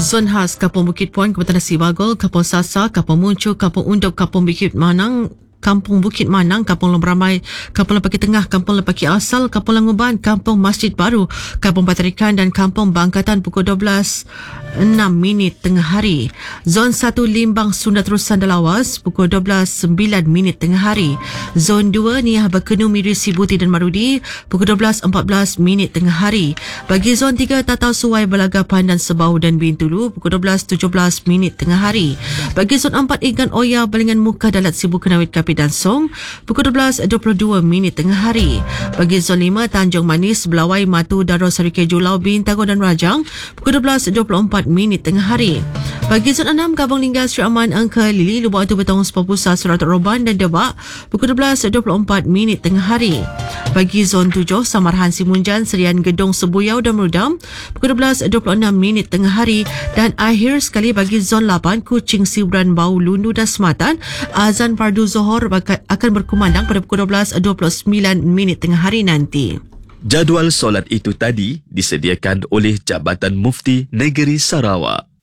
Zon khas Kampung Bukit Puan, Kabupaten Nasi Bagol, Kampung Sasa, Kampung Muncu, Kampung Undop, Kampung Bukit Manang, Kampung Bukit Manang, Kampung Lembramai, Kampung Lepaki Tengah, Kampung Lepaki Asal, Kampung Languban, Kampung Masjid Baru, Kampung Batarikan dan Kampung Bangkatan pukul 12.06 tengah hari. Zon 1 Limbang Sunda Terusan Dalawas pukul 12.09 tengah hari. Zon 2 Niah Bakenu Miri Sibuti dan Marudi pukul 12.14 tengah hari. Bagi Zon 3 Tatau Suai Belaga Pandan Sebau dan Bintulu pukul 12.17 tengah hari. Bagi Zon 4 Ikan Oya Balingan Muka Dalat Sibu Kenawit Kapi dan Song pukul 12.22 tengah hari. Bagi Zon 5 Tanjung Manis Belawai Matu Darul Sari Keju Lau Bintagor dan Rajang pukul 12.24 tengah hari. Bagi Zon 6 Kampung Lingga Sri Aman Angka Lili Lubang Atu Betong Sepapusa Surat Roban dan Debak pukul 12.24 tengah hari. Bagi Zon 7 Samarhan Simunjan Serian Gedong Sebuyau dan Merudam pukul 12.26 tengah hari. Dan akhir sekali bagi Zon 8 Kuching Sibran Bau Lundu dan Sematan azan fardu Zohor akan berkumandang pada pukul 12.29 tengah hari nanti. Jadual solat itu tadi disediakan oleh Jabatan Mufti Negeri Sarawak.